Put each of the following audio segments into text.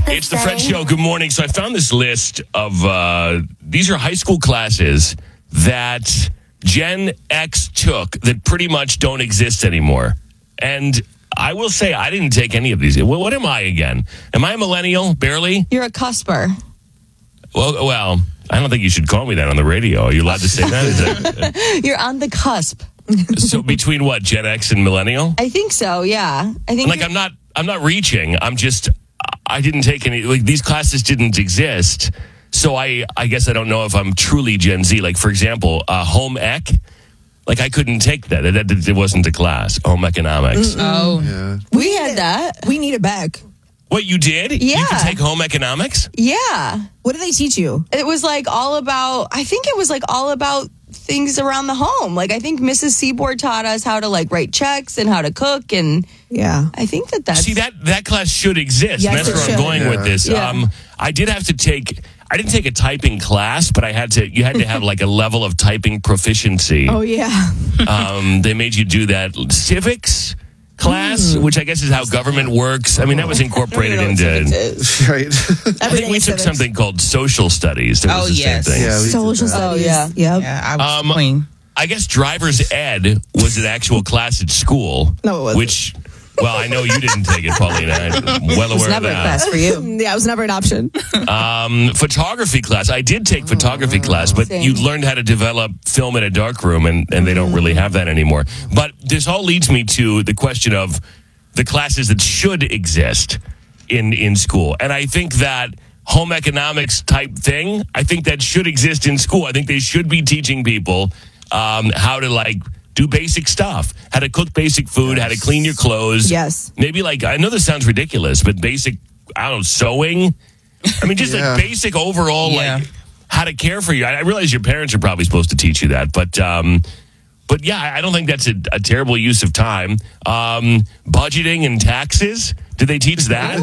It's the Fred Show. Good morning. So I found this list of, these are high school classes that Gen X took that pretty much don't exist anymore. And I will say I didn't take any of these. What am I again? Am I a millennial? Barely? You're a cusper. Well, I don't think you should call me that on the radio. Are you allowed to say that? You're on the cusp. So between what, Gen X and millennial? I think so, yeah. I think I'm not reaching. I didn't take any, like, these classes didn't exist. So I guess I don't know if I'm truly Gen Z. Like, for example, home ec. Like, I couldn't take that. It wasn't a class. Home economics. Oh. Yeah. we had that. We need it back. What, you did? Yeah. You could take home economics? Yeah. What do they teach you? It was like all about things around the home. Like, I think Mrs. Seaboard taught us how to, like, write checks and how to cook. And Yeah. I think that's... See, that class should exist. Yes, and that's it where I'm should. going with this. Yeah. I did have to take... I didn't take a typing class, but you had to have like a level of typing proficiency. Oh, yeah. They made you do that civics class, which I guess is how government works. I mean, that was incorporated into... Right. I think we took something called social studies. That was the yes. same thing. Yeah, we did Social that. studies. yeah. Yep. Yeah, I was queen. I guess driver's ed was an actual class at school. No, it wasn't. Which, well, I know you didn't take it, Paulina. I'm well aware of never a that. class for you. Yeah, it was never an option. Photography class. I did take photography class, but Same. you learned how to develop film in a dark room, and they don't really have that anymore. But this all leads me to the question of the classes that should exist in school. And I think that home economics type thing, I think that should exist in school. I think they should be teaching people how to, like, do basic stuff, how to cook basic food, how to clean your clothes. Yes. Maybe, like, I know this sounds ridiculous, but basic, I don't know, sewing. I mean, just Yeah. like basic overall, Yeah. like how to care for you. I realize your parents are probably supposed to teach you that, but yeah, I don't think that's a terrible use of time. Budgeting and taxes. Do they teach that?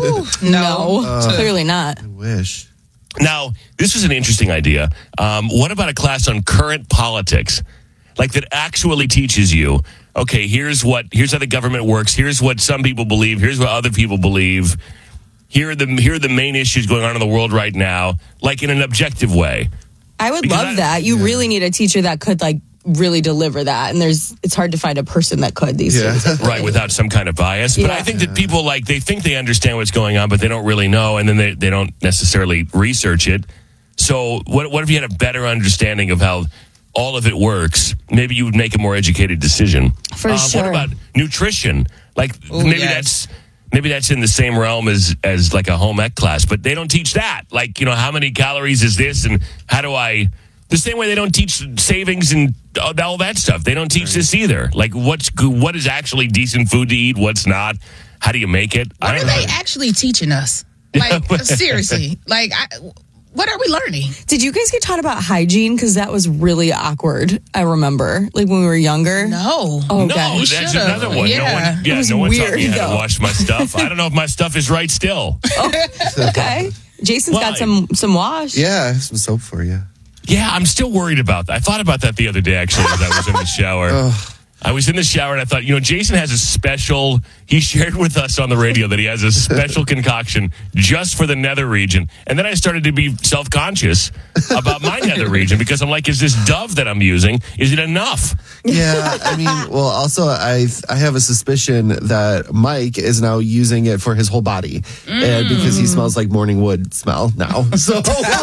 No, clearly not. I wish. Now, this is an interesting idea. What about a class on current politics? Like, that actually teaches you, okay, here's how the government works. Here's what some people believe. Here's what other people believe. Here are the main issues going on in the world right now, like in an objective way. I would Because love that. You really need a teacher that could, like, really deliver that. And it's hard to find a person that could these days. Right, without some kind of bias. But Yeah. I think that people, like, they think they understand what's going on, but they don't really know, and then they don't necessarily research it. So what if you had a better understanding of how all of it works? Maybe you would make a more educated decision. For sure. What about nutrition? Like, maybe that's in the same realm as like a home ec class, but they don't teach that. Like, how many calories is this, and how do I... The same way they don't teach savings and all that stuff. They don't teach this either. Like, what is actually decent food to eat? What's not? How do you make it? What are they actually teaching us? Like, seriously. Like, what are we learning? Did you guys get taught about hygiene? Because that was really awkward. I remember, like, when we were younger. No. Oh, No, gosh. that's should've. another one. Yeah. No one taught weird, me how to though. wash my stuff. I don't know if my stuff is right still. Okay. Jason's got some wash. Yeah, some soap for you. Yeah, I'm still worried about that. I thought about that the other day, actually, as I was in the shower. I was in the shower and I thought, Jason has a special, he shared with us on the radio that he has a special concoction just for the nether region. And then I started to be self-conscious about my nether region because I'm like, is this Dove that I'm using, is it enough? Yeah, I mean, well, also, I have a suspicion that Mike is now using it for his whole body, and because he smells like morning wood smell now. So,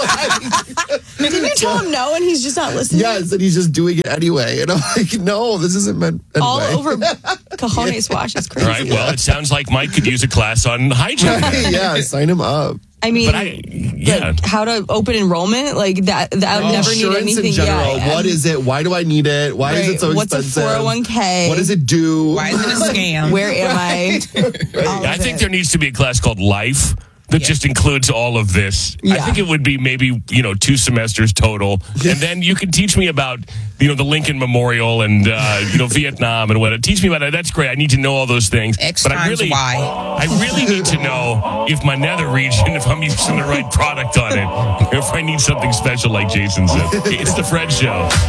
Didn't you tell him no and he's just not listening? yes, and he's just doing it anyway. And I'm like, no, this isn't meant anyway. All over Cajones wash is crazy. All right, well, it sounds like Mike could use a class on hygiene. Yeah, sign him up. I mean, But like, how to open enrollment, like that would never need Insurance anything. in general. Yeah. What is it? Why do I need it? Why is it so What's expensive? a 401k? What does it do? Why is it a scam? Where am I? I think there needs to be a class called Life that just includes all of this. I Yeah. think it would be maybe, 2 semesters total. And then you can teach me about, the Lincoln Memorial and, Vietnam and whatnot. Teach me about it. That's great. I need to know all those things. X but times Y. I really need to know if my nether region, if I'm using the right product on it, if I need something special like Jason said. It's the Fred Show.